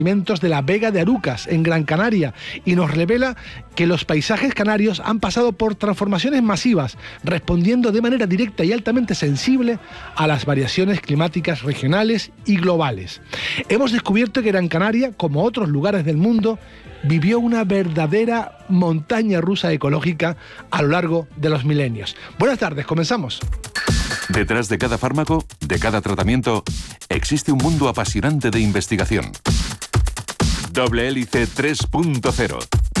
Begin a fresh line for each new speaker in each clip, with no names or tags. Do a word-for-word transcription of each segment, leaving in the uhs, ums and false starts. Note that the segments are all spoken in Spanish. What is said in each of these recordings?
de la Vega de Arucas, en Gran Canaria, y nos revela que los paisajes canarios han pasado por transformaciones masivas, respondiendo de manera directa y altamente sensible a las variaciones climáticas regionales y globales. Hemos descubierto que Gran Canaria, como otros lugares del mundo, vivió una verdadera montaña rusa ecológica a lo largo de los milenios. Buenas tardes, comenzamos.
Detrás de cada fármaco, de cada tratamiento, existe un mundo apasionante de investigación. Doble Hélice tres punto cero.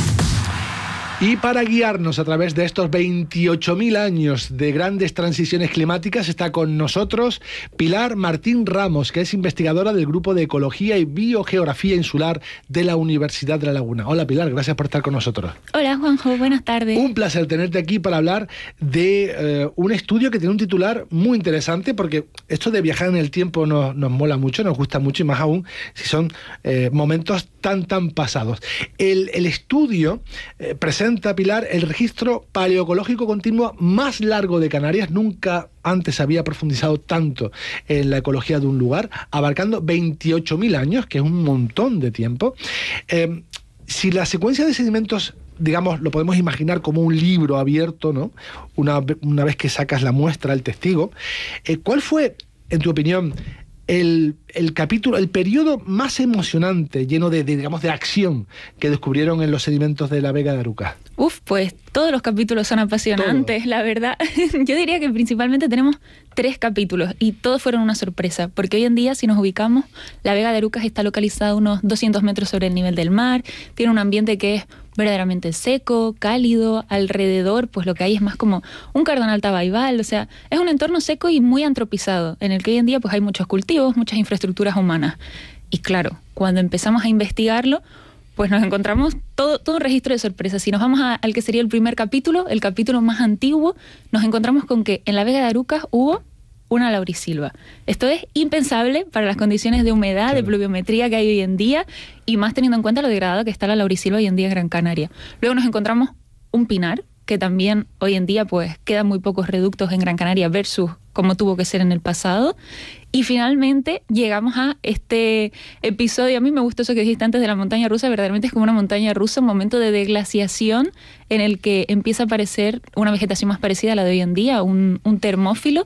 Y para guiarnos a través de estos veintiocho mil años de grandes transiciones climáticas está con nosotros Pilar Martín Ramos, que es investigadora del Grupo de Ecología y Biogeografía Insular de la Universidad de La Laguna. Hola Pilar, gracias por estar con nosotros.
Hola Juanjo, buenas tardes.
Un placer tenerte aquí para hablar de eh, un estudio que tiene un titular muy interesante, porque esto de viajar en el tiempo nos, nos mola mucho, nos gusta mucho, y más aún si son eh, momentos tan tan pasados. El, el estudio eh, presenta Pilar, el registro paleoecológico continuo más largo de Canarias. Nunca antes había profundizado tanto en la ecología de un lugar, abarcando veintiocho mil años, que es un montón de tiempo. Eh, si la secuencia de sedimentos, digamos, lo podemos imaginar como un libro abierto, ¿no? Una, una vez que sacas la muestra, el testigo, eh, ¿cuál fue, en tu opinión, El, el capítulo, el periodo más emocionante, lleno de, de, digamos, de acción que descubrieron en los sedimentos de la Vega de Arucas?
Uf, pues todos los capítulos son apasionantes, Todo. La verdad. Yo diría que principalmente tenemos tres capítulos y todos fueron una sorpresa, porque hoy en día, si nos ubicamos, la Vega de Arucas está localizada a unos doscientos metros sobre el nivel del mar, tiene un ambiente que es verdaderamente seco, cálido, alrededor pues lo que hay es más como un cardonal tabaibal, o sea, es un entorno seco y muy antropizado, en el que hoy en día pues hay muchos cultivos, muchas infraestructuras humanas. Y claro, cuando empezamos a investigarlo, pues nos encontramos todo, todo un registro de sorpresas. Si nos vamos a, al que sería el primer capítulo, el capítulo más antiguo, nos encontramos con que en la Vega de Arucas hubo una laurisilva. Esto es impensable para las condiciones de humedad, claro, de pluviometría que hay hoy en día, y más teniendo en cuenta lo degradada que está la laurisilva hoy en día en Gran Canaria. Luego nos encontramos un pinar, que también hoy en día pues quedan muy pocos reductos en Gran Canaria versus como tuvo que ser en el pasado. Y finalmente llegamos a este episodio. A mí me gustó eso que dijiste antes de la montaña rusa. Verdaderamente es como una montaña rusa, un momento de deglaciación en el que empieza a aparecer una vegetación más parecida a la de hoy en día, un, un termófilo.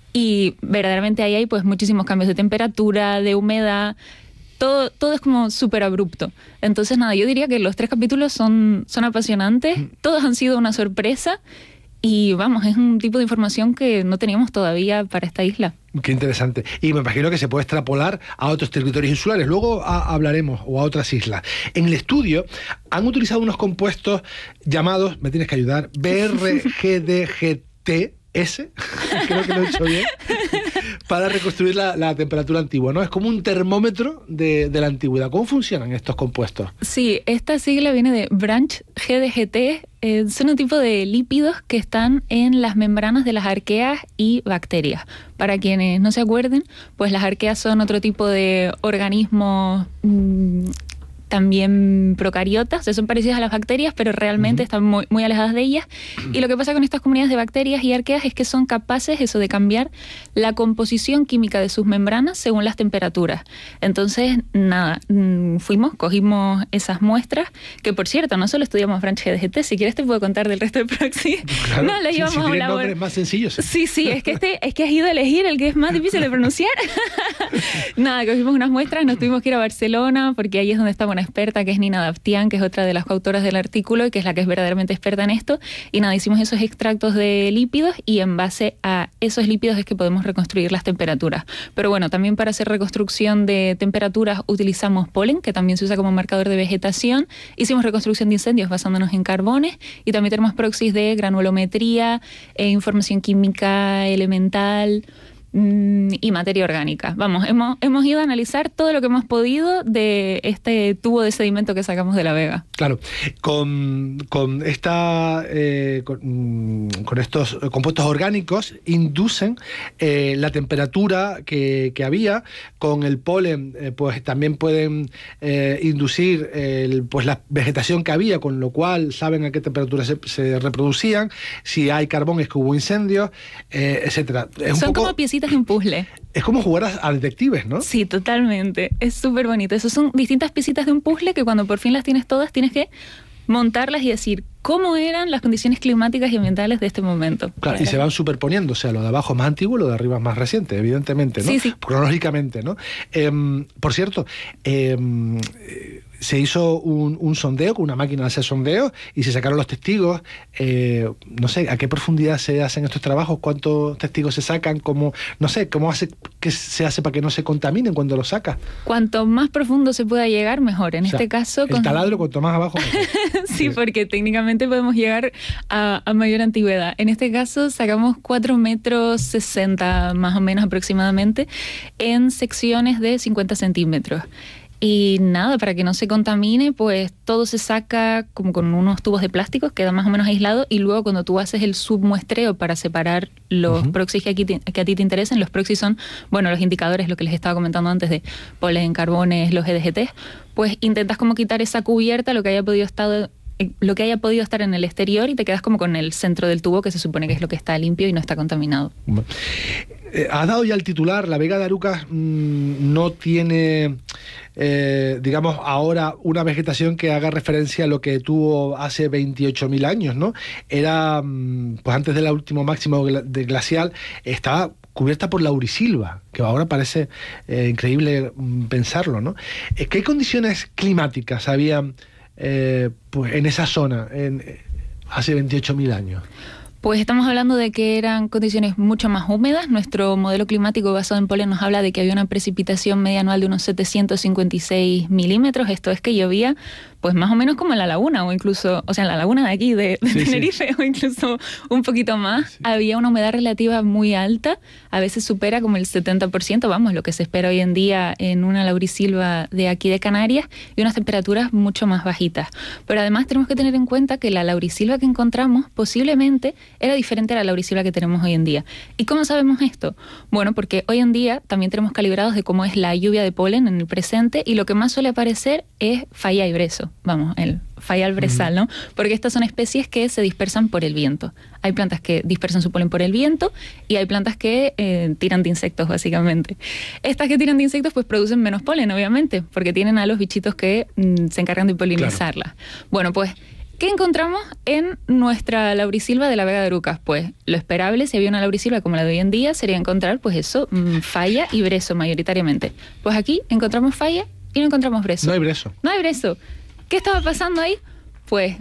Y verdaderamente ahí hay pues muchísimos cambios de temperatura, de humedad, todo, todo es como súper abrupto. Entonces nada, yo diría que los tres capítulos son, son apasionantes, todos han sido una sorpresa y vamos, es un tipo de información que no teníamos todavía para esta isla.
Qué interesante. Y me imagino que se puede extrapolar a otros territorios insulares. Luego a, hablaremos, o a otras islas. En el estudio han utilizado unos compuestos llamados, me tienes que ayudar, B R G D G T S, creo que lo he hecho bien, para reconstruir la, la temperatura antigua, ¿no? Es como un termómetro de, de la antigüedad. ¿Cómo funcionan estos compuestos?
Sí, esta sigla viene de Branch G D G T, eh, son un tipo de lípidos que están en las membranas de las arqueas y bacterias. Para quienes no se acuerden, pues las arqueas son otro tipo de organismos mmm, también procariotas, o sea, son parecidas a las bacterias, pero realmente uh-huh. están muy, muy alejadas de ellas. Y lo que pasa con estas comunidades de bacterias y arqueas es que son capaces eso de cambiar la composición química de sus membranas según las temperaturas. Entonces, nada, fuimos, cogimos esas muestras, que por cierto, no solo estudiamos Branch G D G T, si quieres te puedo contar del resto del Proxy.
Claro,
no, lo
sí,
íbamos
si
a
tienen nombres más sencillos.
Sí, sí, es que, este, es que has ido a elegir el que es más difícil de pronunciar. Nada, cogimos unas muestras, nos tuvimos que ir a Barcelona, porque ahí es donde está una experta que es Nina Daftian, que es otra de las coautoras del artículo y que es la que es verdaderamente experta en esto, y nada, hicimos esos extractos de lípidos y en base a esos lípidos es que podemos reconstruir las temperaturas. Pero bueno, también para hacer reconstrucción de temperaturas utilizamos polen, que también se usa como marcador de vegetación, hicimos reconstrucción de incendios basándonos en carbones y también tenemos proxies de granulometría, e información química elemental y materia orgánica. Vamos, hemos, hemos ido a analizar todo lo que hemos podido de este tubo de sedimento que sacamos de la Vega.
Claro, con, con, esta, eh, con, con estos compuestos orgánicos inducen eh, la temperatura que, que había, con el polen eh, pues también pueden eh, inducir el, pues la vegetación que había, con lo cual saben a qué temperatura se, se reproducían, si hay carbón es que hubo incendios, eh, etcétera. Es
Son
un poco...
como piecitas de un puzzle.
es como jugar a, a detectives, ¿no?
Sí, totalmente. Es súper bonito. Esas son distintas piecitas de un puzzle que cuando por fin las tienes todas, tienes que montarlas y decir cómo eran las condiciones climáticas y ambientales de este momento.
Claro, y se van superponiendo, o sea, lo de abajo es más antiguo y lo de arriba es más reciente, evidentemente, ¿no?
Sí, sí.
Cronológicamente, ¿no? Eh, por cierto, eh, se hizo un, un sondeo con una máquina de hacer sondeo y se sacaron los testigos. Eh, no sé, ¿a qué profundidad se hacen estos trabajos? ¿Cuántos testigos se sacan? ¿Cómo, no sé, cómo hace, qué se hace para que no se contaminen cuando los sacas?
Cuanto más profundo se pueda llegar, mejor. En o sea, este caso...
El con... taladro, cuanto más abajo, mejor.
sí, sí, porque técnicamente podemos llegar a, a mayor antigüedad. En este caso sacamos cuatro metros sesenta más o menos aproximadamente en secciones de cincuenta centímetros. Y nada, para que no se contamine, pues todo se saca como con unos tubos de plástico, queda más o menos aislado, y luego cuando tú haces el submuestreo para separar los uh-huh. proxies que, aquí te, que a ti te interesen, los proxies son, bueno, los indicadores, lo que les estaba comentando antes de polen, carbones, los E D G T, pues intentas como quitar esa cubierta, lo que haya podido estar... lo que haya podido estar en el exterior, y te quedas como con el centro del tubo, que se supone que es lo que está limpio y no está contaminado.
Eh, has dado ya el titular, la Vega de Arucas mmm, no tiene, eh, digamos, ahora una vegetación que haga referencia a lo que tuvo hace veintiocho mil años, ¿no? Era, mmm, pues antes del último máximo de glacial, estaba cubierta por laurisilva, que ahora parece eh, increíble mmm, pensarlo, ¿no? Eh, ¿Qué condiciones climáticas había Eh, pues en esa zona en, hace veintiocho mil años?
Pues estamos hablando de que eran condiciones mucho más húmedas. Nuestro modelo climático basado en polen nos habla de que había una precipitación media anual de unos setecientos cincuenta y seis milímetros. Esto es que llovía pues más o menos como en la laguna, o incluso, o sea, en la laguna de aquí, de, de sí, Tenerife, sí. o incluso un poquito más. Sí. Había una humedad relativa muy alta, a veces supera como el setenta por ciento, vamos, lo que se espera hoy en día en una laurisilva de aquí de Canarias, y unas temperaturas mucho más bajitas. Pero además tenemos que tener en cuenta que la laurisilva que encontramos posiblemente era diferente a la laurisilva que tenemos hoy en día. ¿Y cómo sabemos esto? Bueno, porque hoy en día también tenemos calibrados de cómo es la lluvia de polen en el presente, y lo que más suele aparecer es falla y brezo. Vamos, el fayal brezal, ¿no? Porque estas son especies que se dispersan por el viento. Hay plantas que dispersan su polen por el viento y hay plantas que eh, tiran de insectos, básicamente. Estas que tiran de insectos pues producen menos polen, obviamente, porque tienen a los bichitos que mm, se encargan de polinizarlas. Claro. Bueno, pues, ¿qué encontramos en nuestra laurisilva de la Vega de Arucas? Pues lo esperable, si había una laurisilva como la de hoy en día, sería encontrar, pues eso, mmm, falla y brezo mayoritariamente. Pues aquí encontramos falla y no encontramos brezo.
No hay brezo.
No hay brezo. ¿Qué estaba pasando ahí? Pues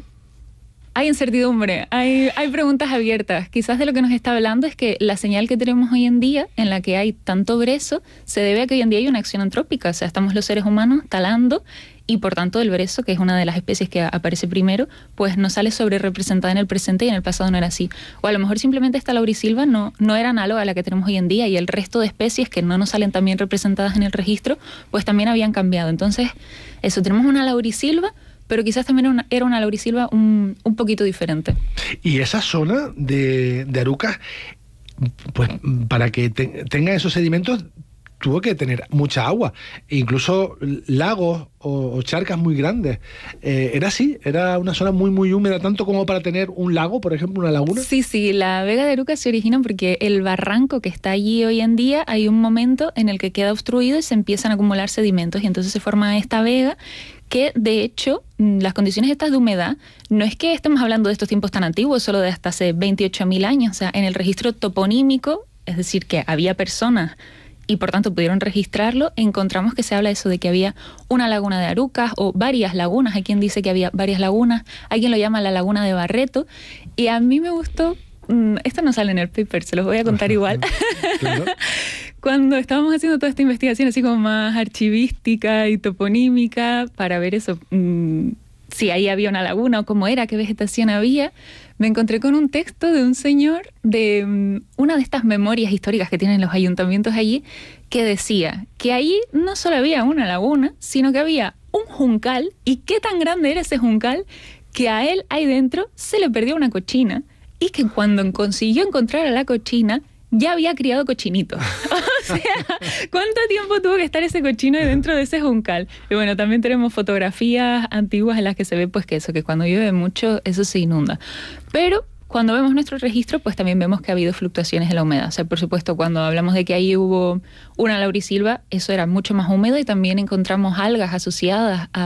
hay incertidumbre, hay, hay preguntas abiertas. Quizás de lo que nos está hablando es que la señal que tenemos hoy en día, en la que hay tanto brezo, se debe a que hoy en día hay una acción antrópica. O sea, estamos los seres humanos talando, y por tanto el brezo, que es una de las especies que aparece primero, pues no sale sobre representada en el presente, y en el pasado no era así. O a lo mejor simplemente esta laurisilva no, no era análoga a la que tenemos hoy en día, y el resto de especies que no nos salen tan bien representadas en el registro, pues también habían cambiado. Entonces, eso, tenemos una laurisilva, pero quizás también era una, era una laurisilva un, un poquito diferente.
Y esa zona de, de Arucas, pues para que te, tenga esos sedimentos, tuvo que tener mucha agua, incluso lagos o, o charcas muy grandes. Eh, ¿Era así? ¿Era una zona muy, muy húmeda, tanto como para tener un lago, por ejemplo, una laguna?
Sí, sí, la Vega de Arucas se origina porque el barranco que está allí hoy en día, hay un momento en el que queda obstruido y se empiezan a acumular sedimentos, y entonces se forma esta vega que, de hecho, las condiciones estas de humedad, no es que estemos hablando de estos tiempos tan antiguos, solo de hasta hace veintiocho mil años. O sea, en el registro toponímico, es decir, que había personas y por tanto pudieron registrarlo, encontramos que se habla eso de que había una laguna de Arucas o varias lagunas. Hay quien dice que había varias lagunas, hay quien lo llama la laguna de Barreto, y a mí me gustó, esto no sale en el paper, se los voy a contar igual. Claro. Cuando estábamos haciendo toda esta investigación así como más archivística y toponímica para ver eso, mmm, si ahí había una laguna o cómo era, qué vegetación había, me encontré con un texto de un señor de um, una de estas memorias históricas que tienen los ayuntamientos allí, que decía que allí no solo había una laguna, sino que había un juncal, y qué tan grande era ese juncal que a él ahí dentro se le perdió una cochina, y que cuando consiguió encontrar a la cochina ya había criado cochinitos. O sea, ¿cuánto tiempo tuvo que estar ese cochino dentro de ese juncal? Y bueno, también tenemos fotografías antiguas en las que se ve pues que eso, que cuando llueve mucho eso se inunda. Pero Cuando vemos nuestro registro, pues también vemos que ha habido fluctuaciones en la humedad. O sea, por supuesto, cuando hablamos de que ahí hubo una laurisilva, eso era mucho más húmedo y también encontramos algas asociadas a